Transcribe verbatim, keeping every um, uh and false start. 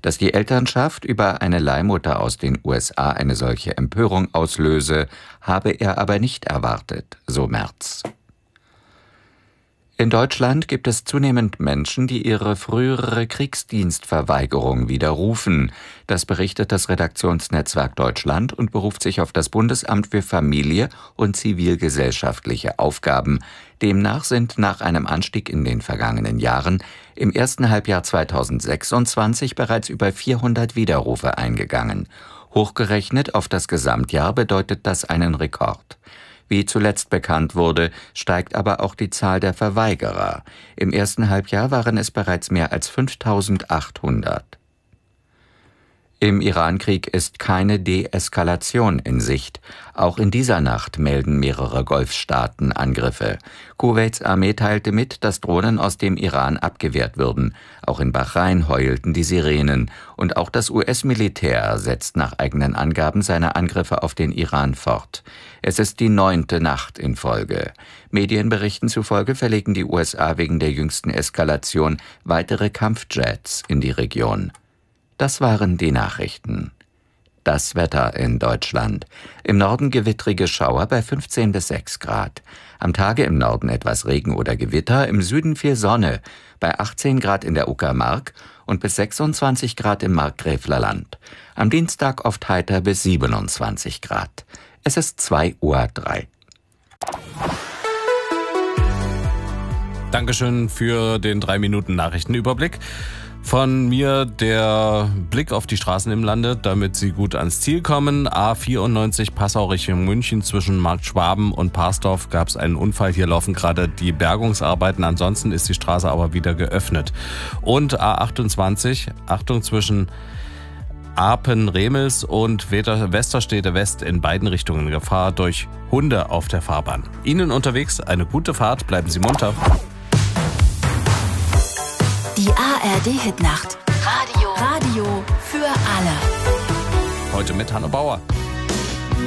Dass die Elternschaft über eine Leihmutter aus den U S A eine solche Empörung auslöse, habe er aber nicht erwartet, so Merz. In Deutschland gibt es zunehmend Menschen, die ihre frühere Kriegsdienstverweigerung widerrufen. Das berichtet das Redaktionsnetzwerk Deutschland und beruft sich auf das Bundesamt für Familie und zivilgesellschaftliche Aufgaben. Demnach sind nach einem Anstieg in den vergangenen Jahren im ersten Halbjahr zweitausendsechsundzwanzig bereits über vierhundert Widerrufe eingegangen. Hochgerechnet auf das Gesamtjahr bedeutet das einen Rekord. Wie zuletzt bekannt wurde, steigt aber auch die Zahl der Verweigerer. Im ersten Halbjahr waren es bereits mehr als fünftausendachthundert. Im Irankrieg ist keine Deeskalation in Sicht. Auch in dieser Nacht melden mehrere Golfstaaten Angriffe. Kuwaits Armee teilte mit, dass Drohnen aus dem Iran abgewehrt würden. Auch in Bahrain heulten die Sirenen. Und auch das U S-Militär setzt nach eigenen Angaben seine Angriffe auf den Iran fort. Es ist die neunte Nacht in Folge. Medienberichten zufolge verlegen die U S A wegen der jüngsten Eskalation weitere Kampfjets in die Region. Das waren die Nachrichten. Das Wetter in Deutschland. Im Norden gewittrige Schauer bei fünfzehn bis sechs Grad. Am Tage im Norden etwas Regen oder Gewitter, im Süden viel Sonne. Bei achtzehn Grad in der Uckermark und bis sechsundzwanzig Grad im Markgräfler Land. Am Dienstag oft heiter bis siebenundzwanzig Grad. Es ist zwei Uhr drei. Dankeschön für den drei Minuten Nachrichtenüberblick. Von mir der Blick auf die Straßen im Lande, damit Sie gut ans Ziel kommen. A vierundneunzig Passau Richtung München zwischen Markt Schwaben und Parsdorf gab es einen Unfall. Hier laufen gerade die Bergungsarbeiten. Ansonsten ist die Straße aber wieder geöffnet. Und A achtundzwanzig, Achtung zwischen Apen-Remels und Westerstede West in beiden Richtungen. Gefahr durch Hunde auf der Fahrbahn. Ihnen unterwegs eine gute Fahrt. Bleiben Sie munter. Die A R D-Hitnacht. Radio. Radio für alle. Heute mit Hanne Bauer.